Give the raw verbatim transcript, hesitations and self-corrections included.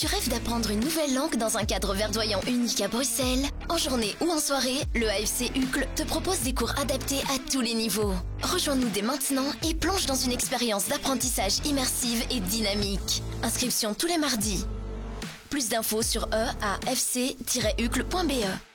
Tu rêves d'apprendre une nouvelle langue dans un cadre verdoyant unique à Bruxelles? En journée ou en soirée, le A F C Uccle te propose des cours adaptés à tous les niveaux. Rejoins-nous dès maintenant et plonge dans une expérience d'apprentissage immersive et dynamique. Inscription tous les mardis. Plus d'infos sur e a f c tiret uccle point b e.